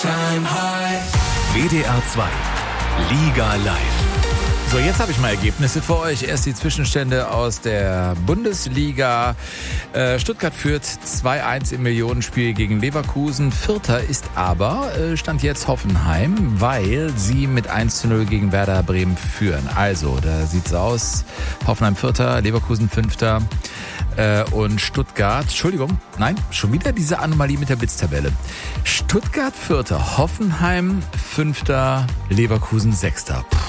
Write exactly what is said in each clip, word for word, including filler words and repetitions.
W D R zwei Liga Live. So, jetzt habe ich mal Ergebnisse für euch. Erst die Zwischenstände aus der Bundesliga. Äh, Stuttgart führt zwei eins im Millionenspiel gegen Leverkusen. Vierter ist aber, äh, Stand jetzt Hoffenheim, weil sie mit eins zu null gegen Werder Bremen führen. Also, da sieht's aus. Hoffenheim Vierter, Leverkusen Fünfter. Äh, und Stuttgart, Entschuldigung, nein, schon wieder diese Anomalie mit der Blitztabelle. Stuttgart Vierter, Hoffenheim Fünfter, Leverkusen Sechster. Puh.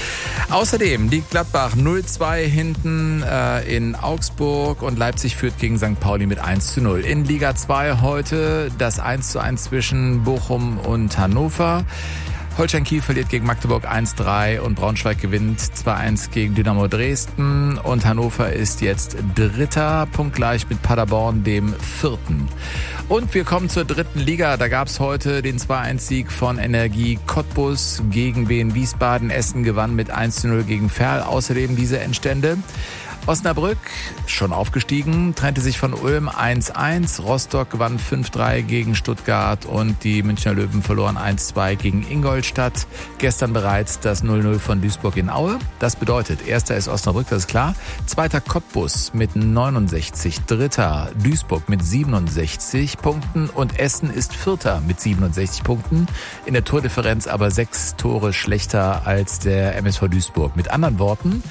Außerdem liegt Gladbach null zwei hinten äh, in Augsburg und Leipzig führt gegen Sankt Pauli mit eins zu null. In Liga zwei heute das eins zu eins zwischen Bochum und Hannover. Holstein Kiel verliert gegen Magdeburg eins drei und Braunschweig gewinnt zwei eins gegen Dynamo Dresden. Und Hannover ist jetzt Dritter, punktgleich mit Paderborn, dem Vierten. Und wir kommen zur dritten Liga. Da gab es heute den zwei eins Sieg von Energie Cottbus gegen Wien Wiesbaden. Essen gewann mit eins zu null gegen Verl. Außerdem diese Endstände. Osnabrück, schon aufgestiegen, trennte sich von Ulm eins eins. Rostock gewann fünf drei gegen Stuttgart und die Münchner Löwen verloren eins zwei gegen Ingolstadt. Gestern bereits das null null von Duisburg in Aue. Das bedeutet, erster ist Osnabrück, das ist klar. Zweiter Cottbus mit neunundsechzig. Dritter Duisburg mit siebenundsechzig Punkten und Essen ist Vierter mit siebenundsechzig Punkten. In der Tordifferenz aber sechs Tore schlechter als der M S V Duisburg. Mit anderen Worten,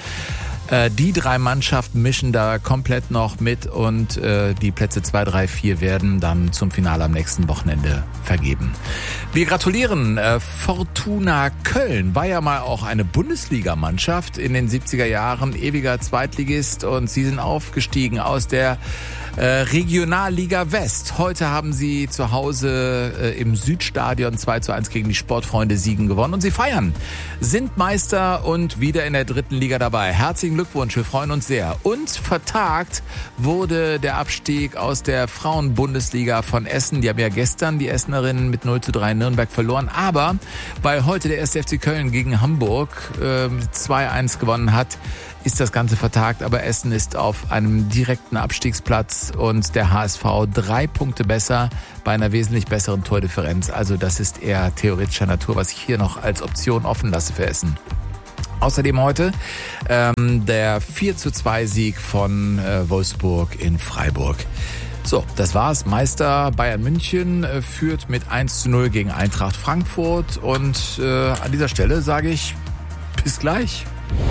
die drei Mannschaften mischen da komplett noch mit und äh, die Plätze zwei, drei, vier werden dann zum Finale am nächsten Wochenende vergeben. Wir gratulieren. Äh, Fortuna Köln war ja mal auch eine Bundesligamannschaft in den siebziger Jahren, ewiger Zweitligist und sie sind aufgestiegen aus der äh, Regionalliga West. Heute haben sie zu Hause äh, im Südstadion zwei zu eins gegen die Sportfreunde Siegen gewonnen und sie feiern, sind Meister und wieder in der dritten Liga dabei. Herzlichen Glückwunsch, wir freuen uns sehr. Und vertagt wurde der Abstieg aus der Frauenbundesliga von Essen. Die haben ja gestern die Essenerinnen mit null zu drei in Nürnberg verloren. Aber weil heute der erste F C Köln gegen Hamburg äh, zwei eins gewonnen hat, ist das Ganze vertagt. Aber Essen ist auf einem direkten Abstiegsplatz und der H S V drei Punkte besser bei einer wesentlich besseren Tordifferenz. Also das ist eher theoretischer Natur, was ich hier noch als Option offen lasse für Essen. Außerdem heute ähm, der vier zu zwei Sieg von äh, Wolfsburg in Freiburg. So, das war's. Meister Bayern München äh, führt mit eins zu null gegen Eintracht Frankfurt. Und äh, an dieser Stelle sage ich, bis gleich.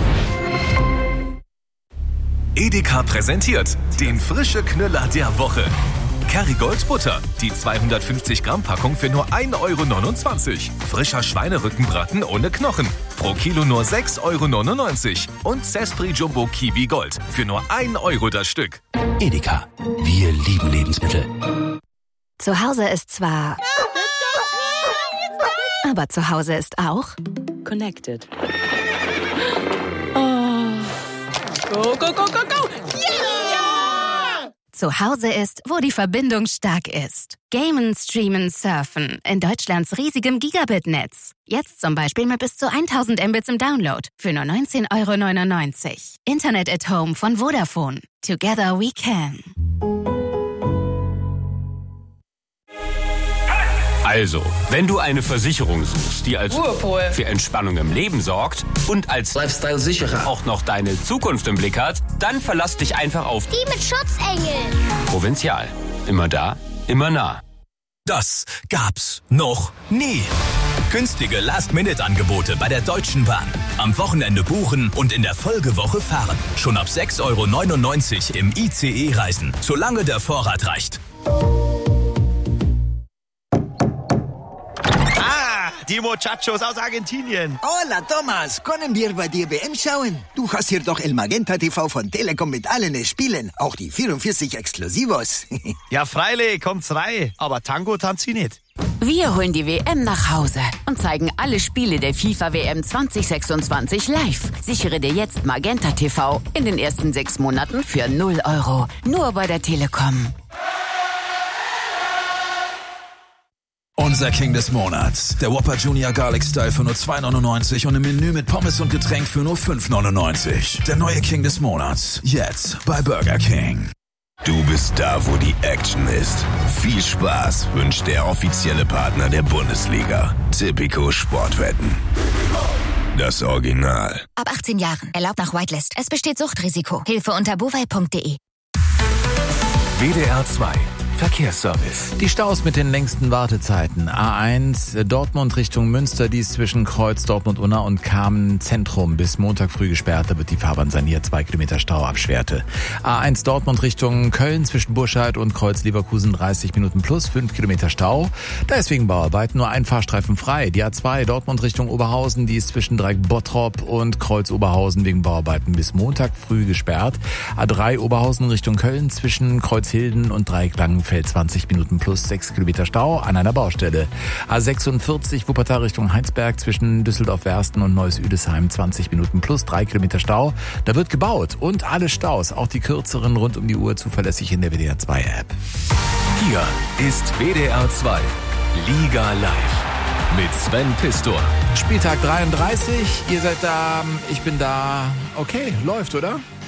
Edeka präsentiert den frische Knüller der Woche. Kerrygold Butter, die zweihundertfünfzig Gramm Packung für nur ein Euro neunundzwanzig. Frischer Schweinerückenbraten ohne Knochen, pro Kilo nur sechs Euro neunundneunzig. Und Zespri Jumbo Kiwi Gold für nur ein Euro das Stück. Edeka, wir lieben Lebensmittel. Zu Hause ist zwar... aber zu Hause ist auch... Connected. Oh. Go, go, go, go, go! Yeah! Zu Hause ist, wo die Verbindung stark ist. Gamen, streamen, surfen in Deutschlands riesigem Gigabit-Netz. Jetzt zum Beispiel mit bis zu tausend Mbits im Download für nur neunzehn Euro neunundneunzig. Internet at Home von Vodafone. Together we can. Also, wenn du eine Versicherung suchst, die als Ruhepol für Entspannung im Leben sorgt und als Lifestyle-Sicherer auch noch deine Zukunft im Blick hat, dann verlass dich einfach auf die mit Schutzengeln. Provinzial. Immer da, immer nah. Das gab's noch nie. Günstige Last-Minute-Angebote bei der Deutschen Bahn. Am Wochenende buchen und in der Folgewoche fahren. Schon ab sechs Euro neunundneunzig im I C E reisen, solange der Vorrat reicht. Die Muchachos aus Argentinien. Hola, Thomas. Können wir bei dir W M schauen? Du hast hier doch El Magenta T V von Telekom mit allen Spielen. Auch die vierundvierzig Exklusivos. Ja, freilich, kommt's rein. Aber Tango tanzt sie nicht. Wir holen die W M nach Hause und zeigen alle Spiele der FIFA W M zwanzig sechsundzwanzig live. Sichere dir jetzt Magenta T V in den ersten sechs Monaten für null Euro. Nur bei der Telekom. Unser King des Monats. Der Whopper Junior Garlic Style für nur zwei neunundneunzig und im Menü mit Pommes und Getränk für nur fünf neunundneunzig. Der neue King des Monats. Jetzt bei Burger King. Du bist da, wo die Action ist. Viel Spaß wünscht der offizielle Partner der Bundesliga. Tipico Sportwetten. Das Original. Ab achtzehn Jahren. Erlaubt nach Whitelist. Es besteht Suchtrisiko. Hilfe unter bovai punkt de. W D R zwei Verkehrsservice. Die Staus mit den längsten Wartezeiten. A eins Dortmund Richtung Münster, die ist zwischen Kreuz Dortmund-Unna und Kamen Zentrum bis Montag früh gesperrt. Da wird die Fahrbahn saniert. Zwei Kilometer Stau ab Schwerte. A eins Dortmund Richtung Köln zwischen Burscheid und Kreuz Leverkusen dreißig Minuten plus, fünf Kilometer Stau. Da ist wegen Bauarbeiten nur ein Fahrstreifen frei. Die A zwei Dortmund Richtung Oberhausen, die ist zwischen Dreieck Bottrop und Kreuz Oberhausen wegen Bauarbeiten bis Montag früh gesperrt. A drei Oberhausen Richtung Köln zwischen Kreuzhilden und Dreieck Langenfeld zwanzig Minuten plus sechs Kilometer Stau an einer Baustelle. A sechsundvierzig Wuppertal Richtung Heinsberg zwischen Düsseldorf-Wersten und Neuss-Üdesheim zwanzig Minuten plus drei Kilometer Stau. Da wird gebaut und alle Staus, auch die kürzeren rund um die Uhr, zuverlässig in der W D R zwei App. Hier ist W D R zwei Liga Live mit Sven Pistor. Spieltag dreiunddreißig, ihr seid da, ich bin da. Okay, läuft, oder?